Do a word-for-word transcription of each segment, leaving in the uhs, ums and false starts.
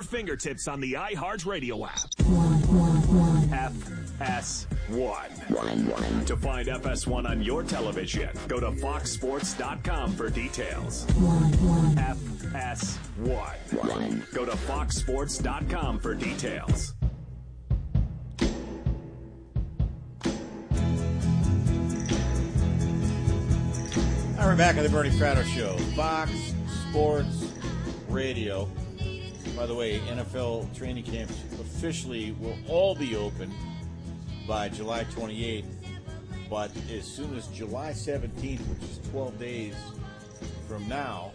fingertips on the iHeartRadio app. F S one. To find F S one on your television, go to fox sports dot com for details. F S one. Go to fox sports dot com for details. All right, we're back on the Bernie Fratto Show. Fox Sports Radio. By the way, N F L training camps officially will all be open by July twenty-eighth. But as soon as July seventeenth, which is twelve days from now,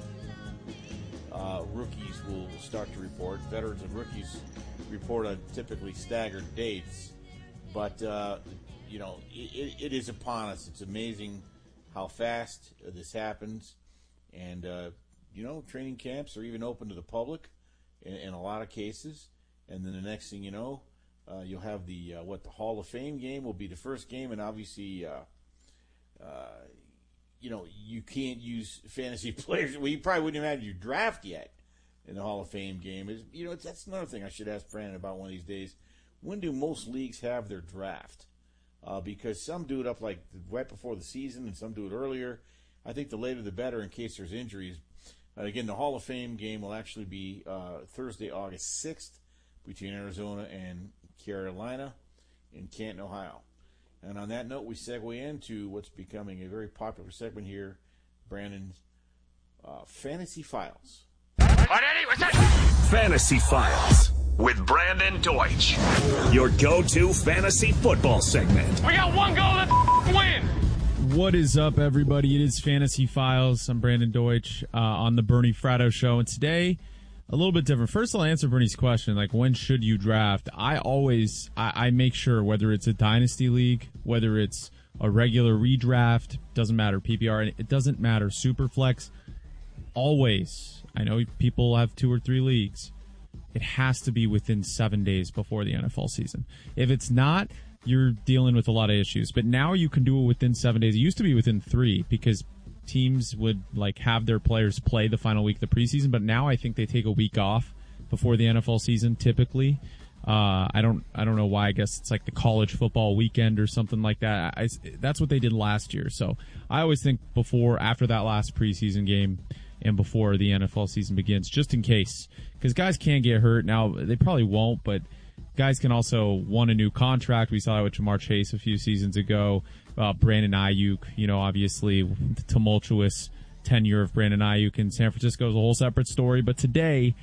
uh, rookies will start to report. Veterans and rookies report on typically staggered dates. But, uh, you know, it, it is upon us. It's amazing how fast this happens. And, uh, you know, training camps are even open to the public in, in a lot of cases. And then the next thing you know, uh, you'll have the, uh, what, the Hall of Fame game will be the first game. And obviously, uh, uh, you know, you can't use fantasy players. Well, you probably wouldn't have had your draft yet in the Hall of Fame game. Is You know, it's, that's another thing I should ask Brandon about one of these days. When do most leagues have their draft? Uh, because some do it up like right before the season and some do it earlier. I think the later the better in case there's injuries. Uh, again, the Hall of Fame game will actually be uh, Thursday, August sixth between Arizona and Carolina in Canton, Ohio. And on that note, we segue into what's becoming a very popular segment here, Brandon's uh, Fantasy Files. Fantasy Files with Brandon Deutsch, your go-to fantasy football segment. We got one goal to win. What is up, everybody? It is Fantasy Files. I'm Brandon Deutsch uh, on the Bernie Fratto Show, and today a little bit different. First, I'll answer Bernie's question, like when should you draft? I always I, I make sure whether it's a dynasty league, whether it's a regular redraft, doesn't matter, P P R, it doesn't matter, Superflex. Always, I know people have two or three leagues. It has to be within seven days before the N F L season. If it's not, you're dealing with a lot of issues. But now you can do it within seven days. It used to be within three because teams would like have their players play the final week of the preseason. But now I think they take a week off before the N F L season typically. Uh, I don't I don't know why. I guess it's like the college football weekend or something like that. I, that's what they did last year. So I always think before, after that last preseason game, and before the N F L season begins, just in case. Because guys can get hurt. Now, they probably won't, but guys can also want a new contract. We saw that with Jamar Chase a few seasons ago. Uh, Brandon Ayuk, you know, obviously, the tumultuous tenure of Brandon Ayuk in San Francisco is a whole separate story. But today,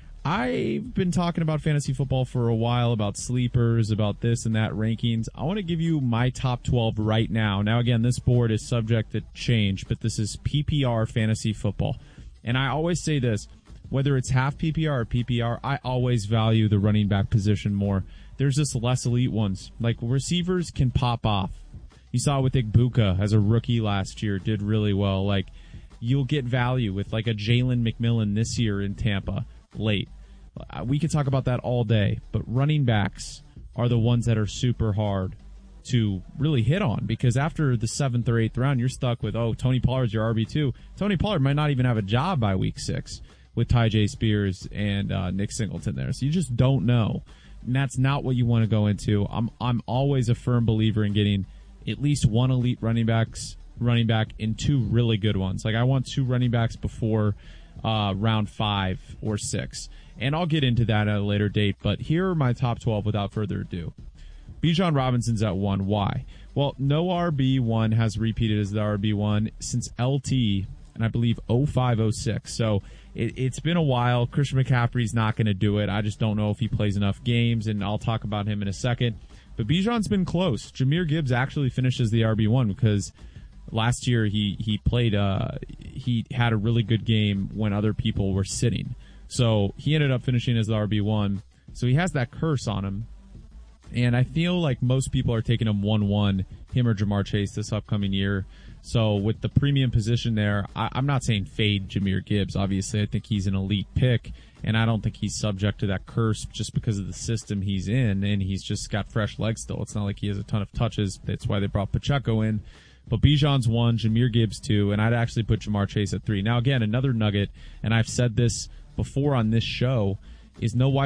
I've been talking about fantasy football for a while, about sleepers, about this and that rankings. I want to give you my top twelve right now. Now, again, this board is subject to change, but this is P P R fantasy football. And I always say this, whether it's half P P R or P P R, I always value the running back position more. There's just less elite ones. Like, receivers can pop off. You saw it with Igbuka as a rookie last year, did really well. Like, you'll get value with, like, a Jalen McMillan this year in Tampa late. We could talk about that all day, but running backs are the ones that are super hard to really hit on, because after the seventh or eighth round, you're stuck with, oh, Tony Pollard's your R B two. Tony Pollard might not even have a job by week six with Tyjae Spears and uh, Nick Singleton there. So you just don't know. And that's not what you want to go into. I'm I'm always a firm believer in getting at least one elite running backs running back and two really good ones. Like, I want two running backs before uh, round five or six. And I'll get into that at a later date. But here are my top twelve without further ado. Bijan Robinson's at one. Why? Well, no R B one has repeated as the R B one since L T, and I believe oh five oh six. So it, it's been a while. Christian McCaffrey's not going to do it. I just don't know if he plays enough games, and I'll talk about him in a second. But Bijan's been close. Jahmyr Gibbs actually finishes the R B one because last year he, he played, uh, he had a really good game when other people were sitting. So he ended up finishing as the R B one. So he has that curse on him. And I feel like most people are taking him one one, him or Jamar Chase this upcoming year. So with the premium position there, I, I'm not saying fade Jahmyr Gibbs. Obviously, I think he's an elite pick, and I don't think he's subject to that curse just because of the system he's in, and he's just got fresh legs still. It's not like he has a ton of touches. That's why they brought Pacheco in. But Bijan's one, Jahmyr Gibbs two, and I'd actually put Jamar Chase at three. Now, again, another nugget, and I've said this before on this show, is no wide